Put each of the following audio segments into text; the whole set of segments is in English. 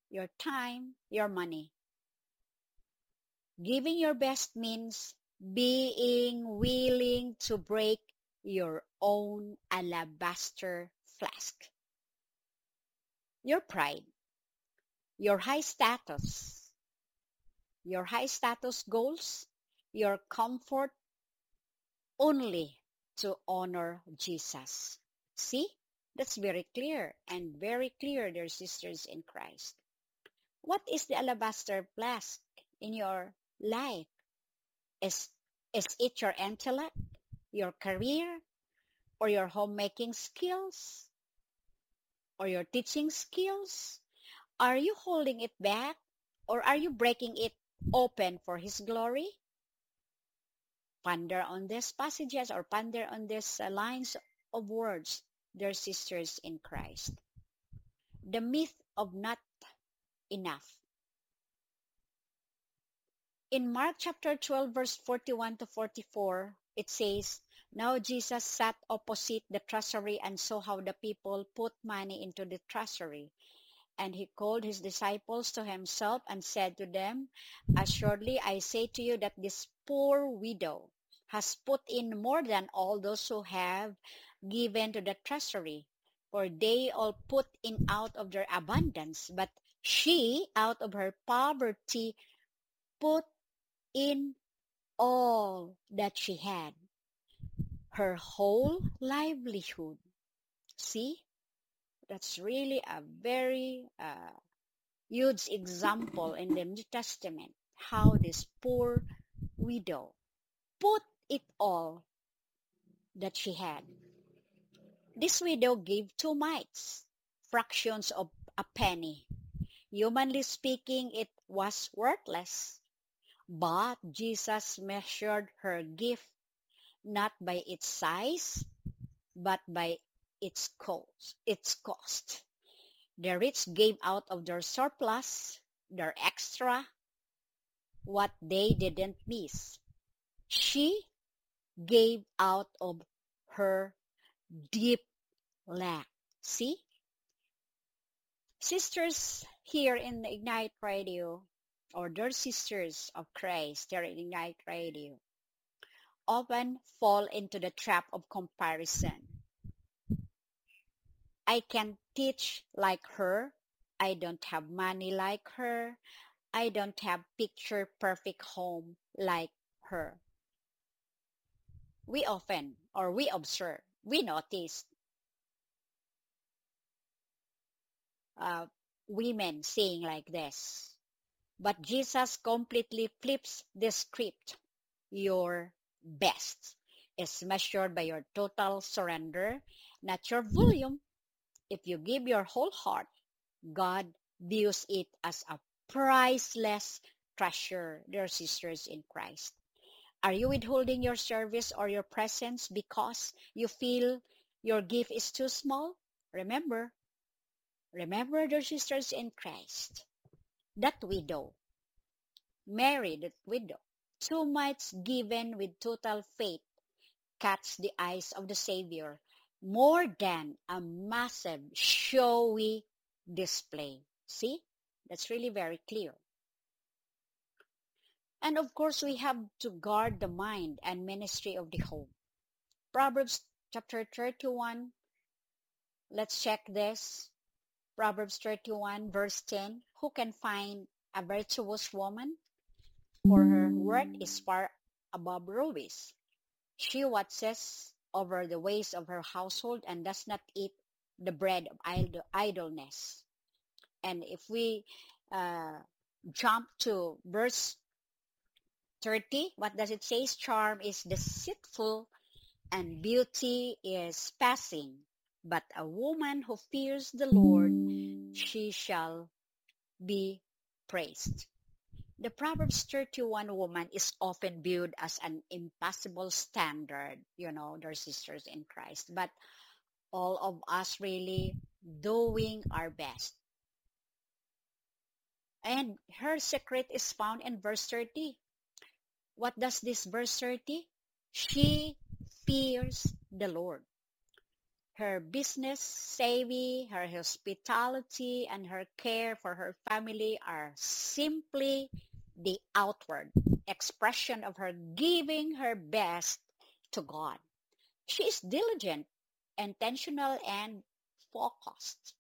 your time, your money. Giving your best means being willing to break your own alabaster flask. Your pride, your high status, your high status goals, your comfort only to honor Jesus. See? That's very clear and very clear, dear sisters in Christ. What is the alabaster flask in your life? Is, is it your intellect, your career, or your homemaking skills, or your teaching skills? Are you holding it back, or are you breaking it open for His glory? Ponder on these passages or ponder on these lines of words, dear sisters in Christ. The myth of not enough. In Mark chapter 12, verse 41 to 44, it says, Now Jesus sat opposite the treasury and saw how the people put money into the treasury. And he called his disciples to himself and said to them, Assuredly I say to you that this poor widow has put in more than all those who have given to the treasury, for they all put in out of their abundance, but she, out of her poverty, put in all that she had, her whole livelihood. See, that's really a very huge example in the New Testament, how this poor widow put it all that she had. This widow gave 2 mites, fractions of a penny. Humanly speaking, it was worthless. But Jesus measured her gift not by its size, but by its cost. The rich gave out of their surplus, their extra, what they didn't miss. She gave out of her deep lack. See? Sisters here in the Ignite Radio, or their sisters of Christ here in Ignite Radio, often fall into the trap of comparison. I can teach like her. I don't have money like her. I don't have picture perfect home like her. We often, or we observe, we notice women saying like this. But Jesus completely flips the script. Your best is measured by your total surrender, not your volume. If you give your whole heart, God views it as a priceless treasure, dear sisters in Christ. Are you withholding your service or your presence because you feel your gift is too small? Remember, dear sisters in Christ, that widow, Mary, that widow, 2 mites given with total faith, catch the eyes of the Savior more than a massive, showy display. See? That's really very clear. And of course, we have to guard the mind and ministry of the home. Proverbs chapter 31, let's check this. Proverbs 31, verse 10, Who can find a virtuous woman? For her worth is far above rubies. She watches over the ways of her household and does not eat the bread of idleness. And if we jump to verse 30, what does it say? Charm is deceitful and beauty is passing. But a woman who fears the Lord, she shall be praised. The Proverbs 31 woman is often viewed as an impossible standard, their sisters in Christ. But all of us really doing our best. And her secret is found in verse 30. What does this verse 30? She fears the Lord. Her business savvy, her hospitality, and her care for her family are simply the outward expression of her giving her best to God. She is diligent, intentional, and focused.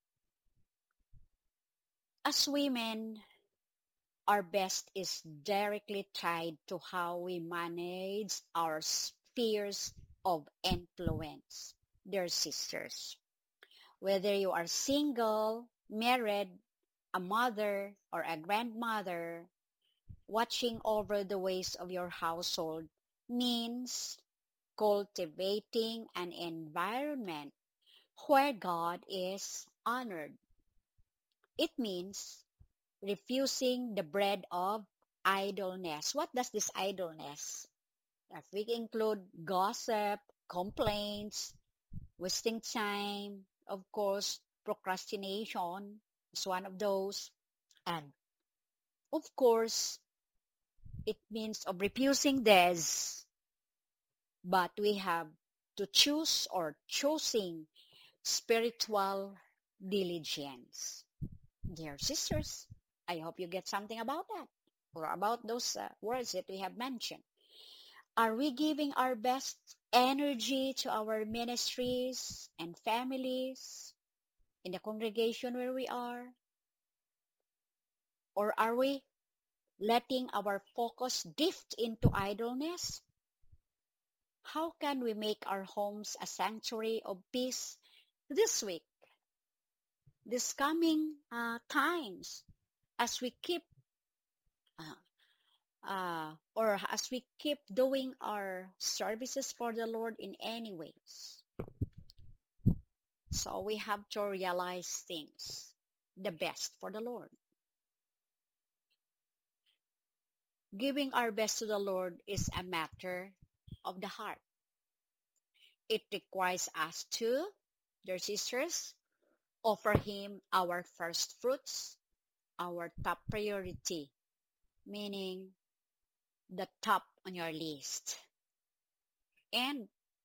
As women, our best is directly tied to how we manage our spheres of influence. Dear sisters, whether you are single, married, a mother, or a grandmother, watching over the ways of your household means cultivating an environment where God is honored. It means refusing the bread of idleness. What does this idleness? If we include gossip, complaints, wasting time, of course, procrastination is one of those. And of course, it means of refusing this, but we have to choose or choosing spiritual diligence. Dear sisters, I hope you get something about that or about those words that we have mentioned. Are we giving our best energy to our ministries and families in the congregation where we are? Or are we letting our focus drift into idleness? How can we make our homes a sanctuary of peace this week, this coming times, as we keep or as we keep doing our services for the Lord in any ways? So we have to realize things, the best for the Lord. Giving our best to the Lord is a matter of the heart. It requires us to, dear sisters, offer Him our first fruits, our top priority, meaning the top on your list. And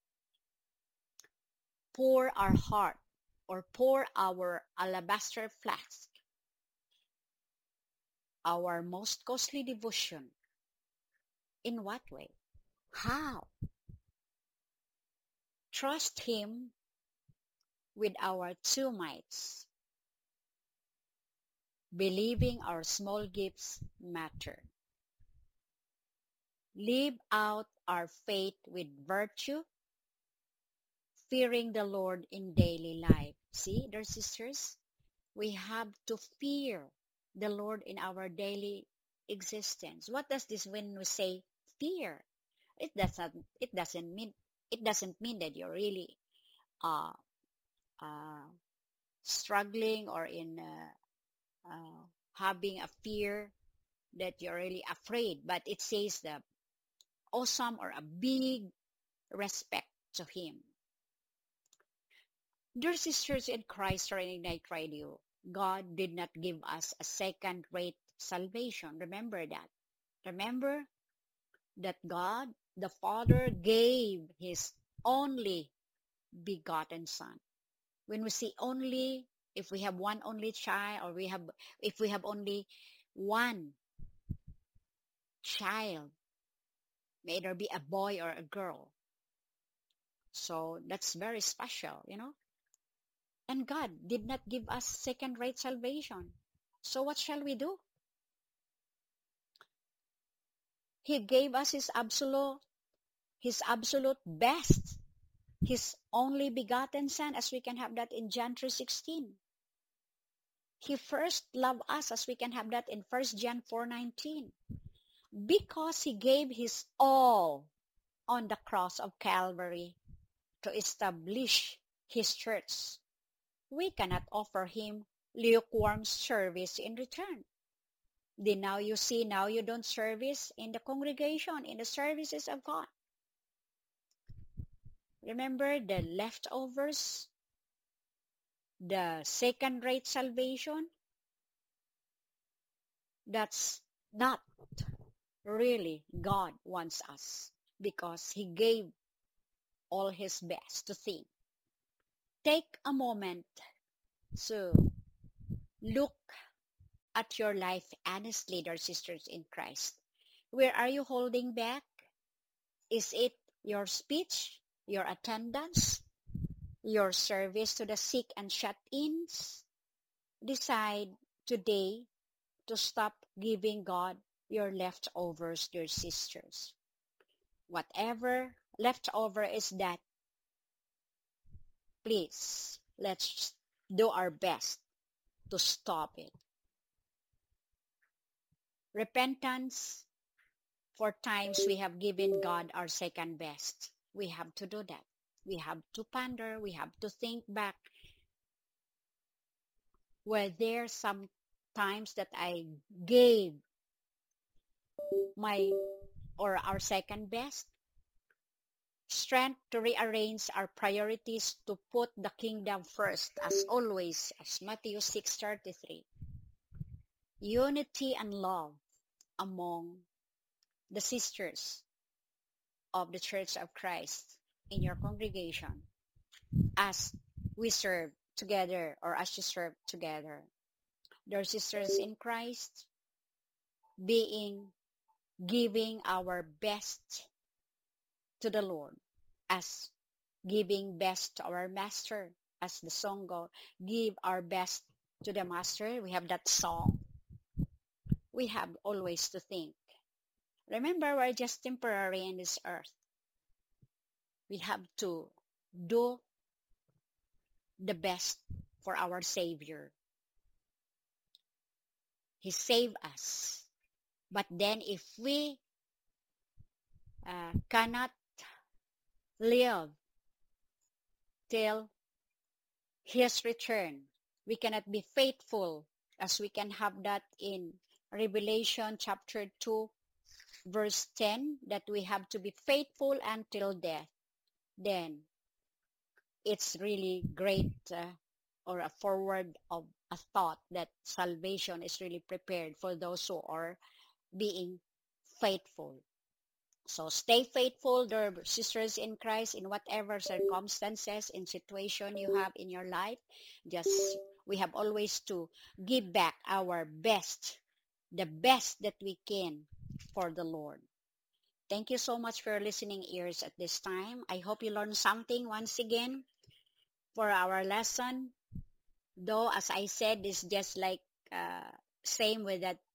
pour our heart or pour our alabaster flask, our most costly devotion. In what way? How? Trust Him with our two mites, believing our small gifts matter. Live out our faith with virtue, fearing the Lord in daily life. See, dear sisters, we have to fear the Lord in our daily existence. What does this when we say fear? It doesn't mean that you're really uh, uh, struggling or in having a fear that you're really afraid, but it says the awesome or a big respect to Him. Dear sisters in Christ or in Ignite Radio, God did not give us a second-rate salvation. Remember that. Remember that God, the Father, gave His only begotten Son. When we say only, if we have one only child, or if we have only one child, may either be a boy or a girl. So that's very special. And God did not give us second-rate salvation. So what shall we do? He gave us His absolute best, His only begotten Son, as we can have that in John 3:16. He first loved us, as we can have that in 1 John 4:19. Because He gave His all on the cross of Calvary to establish His church, we cannot offer Him lukewarm service in return. Then now you see, now you don't service in the congregation, in the services of God. Remember the leftovers, the second-rate salvation? That's not really God wants us, because He gave all His best to think. take a moment to look at your life honestly, dear sisters in Christ. Where are you holding back? Is it your speech, your attendance, your service to the sick and shut-ins? Decide today to stop giving God your leftovers, dear sisters. Whatever leftover is that, please, let's do our best to stop it. Repentance, for times we have given God our second best. We have to do that. We have to ponder. We have to think back. Were there some times that I gave my or our second best? Strength to rearrange our priorities to put the kingdom first, as always, as Matthew 6:33. Unity and love among the sisters of the Church of Christ in your congregation as we serve together, or as you serve together. Dear sisters in Christ, giving our best to the Lord, as giving best to our master, as the song goes, give our best to the master. We have that song. We have always to think. Remember, we're just temporary in this earth. We have to do the best for our Savior. He saved us. But then if we cannot live till His return, we cannot be faithful, as we can have that in Revelation chapter 2, verse 10, that we have to be faithful until death. Then it's really great, or a forward of a thought that salvation is really prepared for those who are being faithful. So stay faithful, dear sisters in Christ, in whatever circumstances and situation you have in your life. We have always to give back our best, the best that we can for the Lord. Thank you so much for your listening ears at this time. I hope you learned something once again for our lesson. Though, as I said, it's just like same with that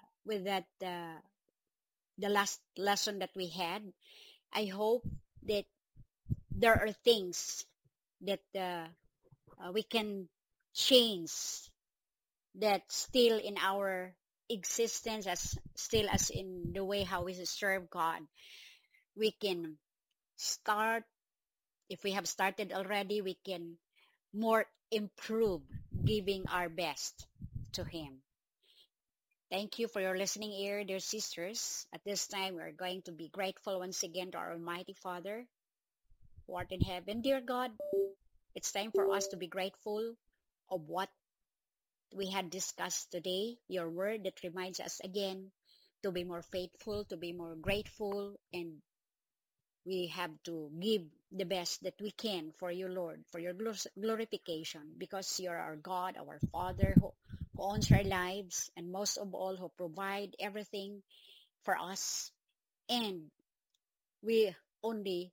the last lesson that we had. I hope that there are things that we can change, that still in our existence, as in the way how we serve God, we can start. If we have started already, we can more improve giving our best to Him. Thank you for your listening ear, dear sisters. At this time, we are going to be grateful once again to our Almighty Father who art in heaven. Dear God, it's time for us to be grateful of what we had discussed today, your word that reminds us again to be more faithful, to be more grateful, and we have to give the best that we can for you, Lord, for your glorification, because you're our God, our Father, who owns our lives, and most of all, who provide everything for us. And we only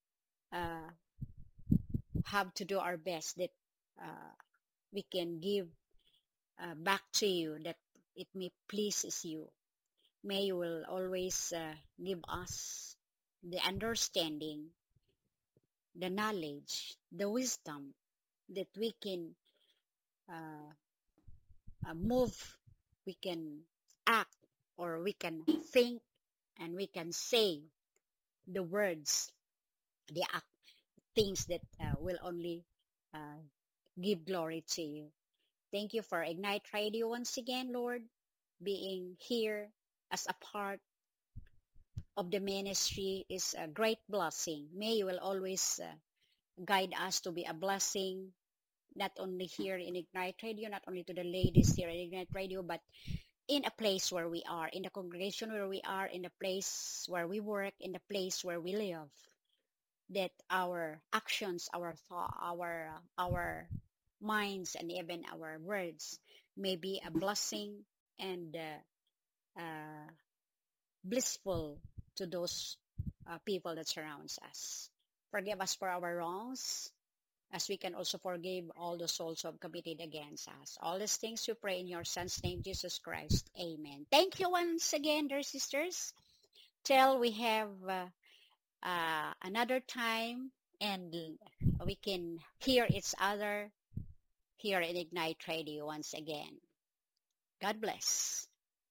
have to do our best that we can give back to you, that it may pleases you. May you will always give us the understanding, the knowledge, the wisdom that we can move, we can act, or we can think, and we can say the words, the things that will only give glory to you. Thank you for Ignite Radio once again, Lord, being here as a part of the ministry is a great blessing. May you will always guide us to be a blessing, not only here in Ignite Radio, not only to the ladies here in Ignite Radio, but in a place where we are, in the congregation where we are, in the place where we work, in the place where we live. that our actions, our thought, our minds, and even our words may be a blessing and blissful to those people that surrounds us. Forgive us for our wrongs, as we can also forgive all the souls who have committed against us. All these things we pray in your Son's name, Jesus Christ. Amen. Thank you once again, dear sisters. Till we have another time and we can hear each other here in Ignite Radio once again. God bless.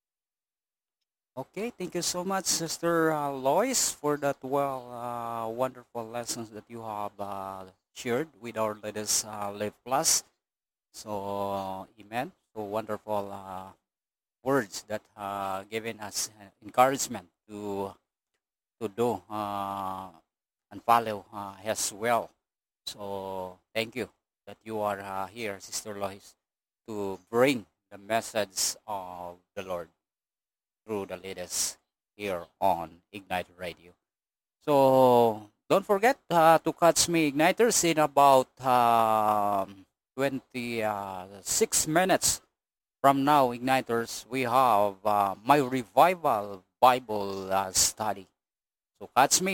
Okay, thank you so much, Sister Lois, for that wonderful lessons that you have shared with our latest Live Plus. So, amen. So wonderful words that given us encouragement to do and follow as well. So, thank you that you are here, Sister Lois, to bring the message of the Lord through the latest here on Ignite Radio. So don't forget to catch me Igniters in about 26 minutes from now, Igniters. We have my revival Bible study. So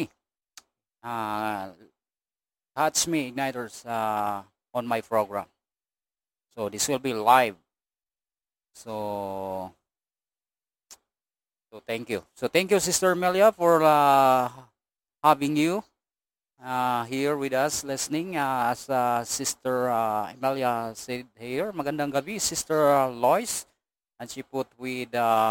uh, catch me Igniters on my program. So this will be live. So thank you. So thank you, Sister Amelia, for having you here with us listening. As Sister Amelia said here, magandang gabi, Sister Lois. And she put with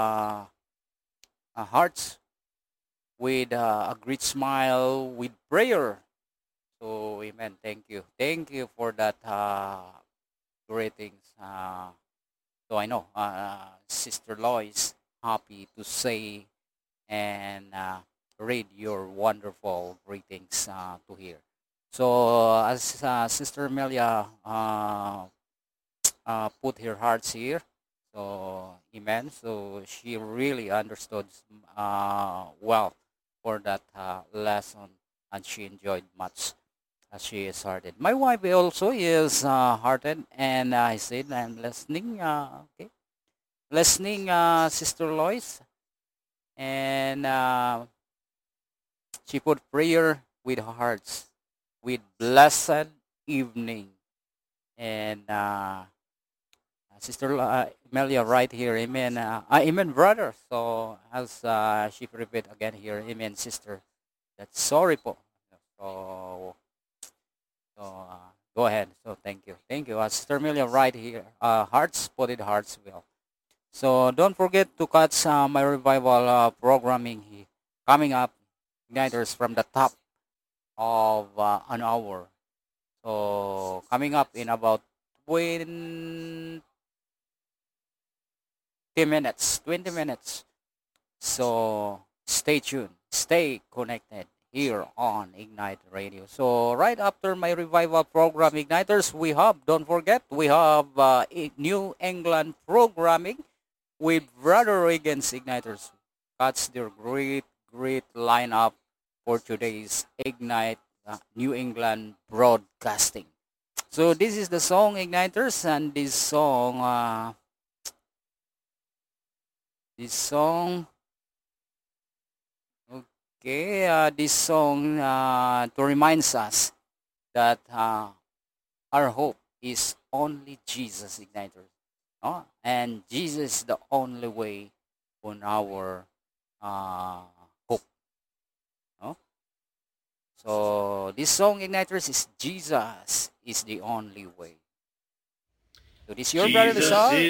hearts, with a great smile, with prayer. So, amen. Thank you. Thank you for that greetings. So I know Sister Lois happy to say and read your wonderful greetings to hear. So as Sister Amelia put her hearts here, so amen. So she really understood well for that lesson, and she enjoyed much as she started. My wife also is hearted, and I said I'm listening. Okay, listening, Sister Lois, and she put prayer with hearts, with blessed evening. And Sister Melia right here, amen. Amen, brother. So as she repeat again here, amen, sister. That's sorry po. So, go ahead. So thank you. Sister Melia right here, hearts, put it hearts will. So don't forget to catch my revival programming coming up, Igniters from the top of an hour. So coming up in about 20 minutes, 20 minutes. So stay tuned, stay connected here on Ignite Radio. So right after my revival program, Igniters, don't forget, we have New England programming with Brother Reagan's Igniters. That's their great lineup for today's Ignite New England broadcasting. So this is the song Igniters, and this song, okay, this song to reminds us that our hope is only Jesus, Igniters, no? And Jesus is the only way on our uh, hope, no? So this song, Igniters, is Jesus is the only way. So this is your brother Jesus Rizal. is